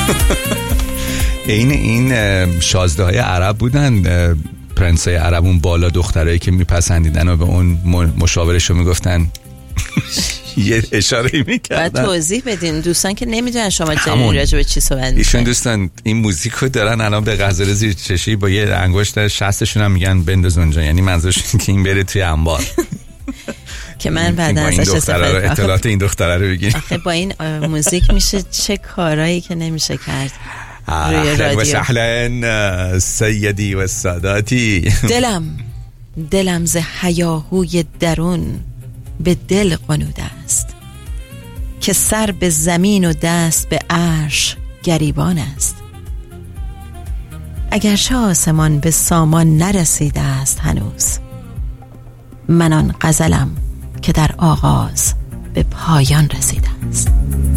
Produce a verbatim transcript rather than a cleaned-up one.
این این شازده های عرب بودن، پرنس های عرب، اون بالا دخترایی که میپسندیدن و به اون مشاورشو میگفتن یه اشاره میکردن. باید توضیح بدین دوستان که نمیدونن شما راجع به چی صحبت میکنید. ایشون دوستان این موزیکو دارن الان به غزل زیر چشی با یه انگشت شستشون هم میگن بنداز اونجا، یعنی منظورشون که این بره توی انبار که من بعد ازش استفاده کنم. اطلاعات این دختره رو بگین. آخه با این موزیک میشه چه کارهایی که نمیشه کرد روی رادیو. و سهلا سیدی و ساداتی. دلم دلم ز هیاهوی درون به دل قنوده است، که سر به زمین و دست به عرش گریبان است. اگرچه آسمان به سامان نرسیده است هنوز، من آن غزلم که در آغاز به پایان رسیده است.